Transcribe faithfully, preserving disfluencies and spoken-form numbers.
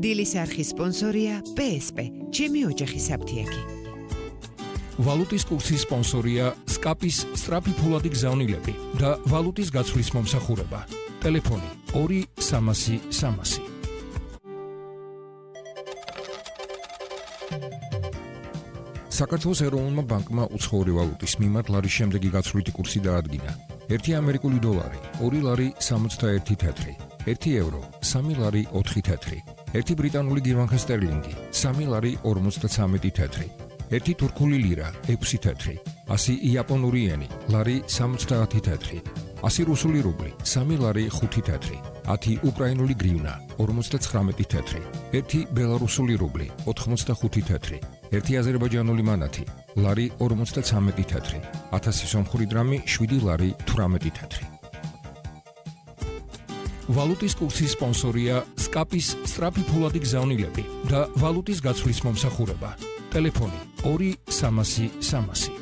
დილის არხის სპონსორია პე ეს პე, ჩემი ოჯახი საფთიაქი. ვალუტის კურსის სპონსორია სკაპის სწრაფი ფულადი გზავნილები და ვალუტის გაცვლის მომსახურება. ტელეფონი ორი სამასი სამასი. საქართველოს ეროვნულმა ბანკმა უცხოური ვალუტის მიმართ ლარის შემდეგი გაცვლითი კურსი დაადგინა. ერთი ამერიკული დოლარი, ორი ლარი სამოცდაერთი თეთრი, ერთი ევრო, სამი ლარი ოთხი თეთრი, ერთი ბრიტანული გირვანქა სტერლინგი, სამი ლარი ორმოცდაცამეტი თეთრი, ერთი თურქული ლირა, ექვსი თეთრი, ასი იაპონური იენი, ლარი სამოცდაათი თეთრი, ასი რუსული რუბლი, სამი ლარი ხუთი თეთრი, ათი უკრაინული გრიუნა, ორმოცდაცხრამეტი თეთრი, ერთი ბელარუსული რუბლი, ოთხმოცდახუთი თეთრი, ერთი აზერბაიჯანული მანათი, ლარი ორმოცდაცამეტი თეთრი, ათასი სომხური დრამი, შვიდი ლარი თვრამეტი თეთრი. ვალუტის კურსის სპონსორია სკაპის სწრაფი ფულადი გზავნილები და ვალუტის გაცვლის მომსახურება. ტელეფონი ორი სამასი სამასი.